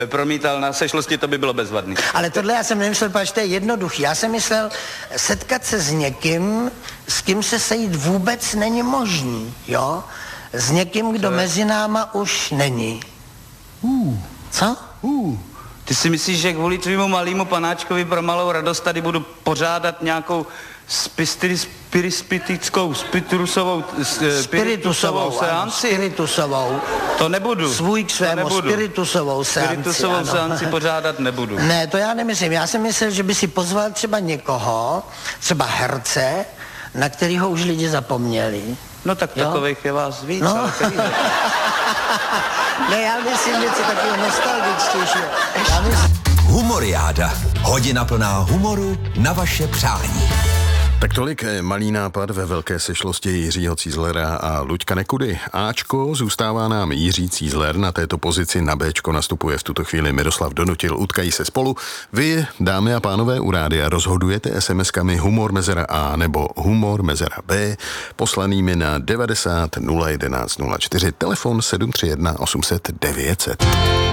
promítal na sešlosti, to by bylo bezvadný. Ale tohle já jsem nemyslel, protože to je jednoduchý. Já jsem myslel setkat se s někým, s kým se sejít vůbec není možný, jo? S někým, kdo mezi náma už není. Co? Ty si myslíš, že kvůli tvýmu malýmu panáčkovi pro malou radost tady budu pořádat nějakou spiritusovou seanci? Spiritusovou. To nebudu. Svůj k svému spiritusovou seanci. Spiritusovou seanci pořádat nebudu. Ne, to já nemyslím. Já jsem myslel, že by si pozval třeba někoho, třeba herce, na kterýho už lidi zapomněli. No tak takových je vás víc, no. ale který... Ne, já myslím něco takového nostalgičtějšího. Humoriáda. Hodina plná humoru na vaše přání. Tak tolik malý nápad ve velké sešlosti Jiřího Cízlera a Luďka Nekudy. Ačko, zůstává nám Jiří Cízler, na této pozici na Bčko nastupuje v tuto chvíli Miroslav Donutil, utkají se spolu. Vy, dámy a pánové u rádia, rozhodujete SMS-kami humor mezera A nebo humor mezera B, poslanými na 90 011 04, telefon 731 800 900.